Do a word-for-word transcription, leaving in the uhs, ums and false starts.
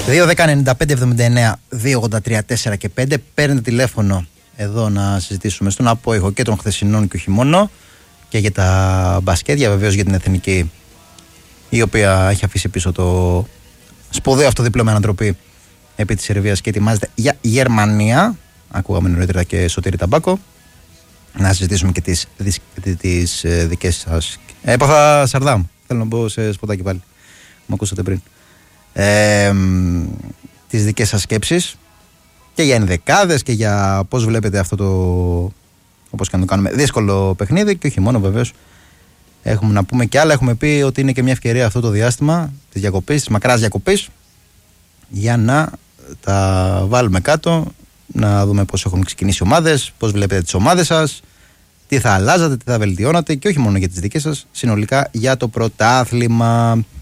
δύο δέκα ενενήντα πέντε εβδομήντα εννέα δύο ογδόντα τρία τέσσερα και πέντε. Παίρνετε τηλέφωνο εδώ να συζητήσουμε στον απόϊχο και των χθεσινών και όχι μόνο, και για τα μπασκέτια, βεβαίως για την εθνική, η οποία έχει αφήσει πίσω το σπουδαίο αυτό δίπλωμα ανατροπή επί της Σερβίας και ετοιμάζεται για Γερμανία. Ακούγαμε νωρίτερα και Σωτήρη Ταμπάκο. Να συζητήσουμε και τις, τις, τις ε, δικές σας. Έπαθα Σαρδάμ. Θέλω να μπω σε σποτάκι πάλι. Μου ακούσατε πριν. Ε, τις δικές σας σκέψεις και για ενδεκάδες και για πώς βλέπετε αυτό το, όπως και να το κάνουμε, δύσκολο παιχνίδι, και όχι μόνο βεβαίως. Έχουμε να πούμε και άλλα. Έχουμε πει ότι είναι και μια ευκαιρία αυτό το διάστημα της διακοπής, της μακράς διακοπής, για να τα βάλουμε κάτω, να δούμε πώς έχουν ξεκινήσει οι ομάδες, πώς βλέπετε τις ομάδες σας, τι θα αλλάζατε, τι θα βελτιώνατε, και όχι μόνο για τις δικές σας, συνολικά για το πρωτάθλημα.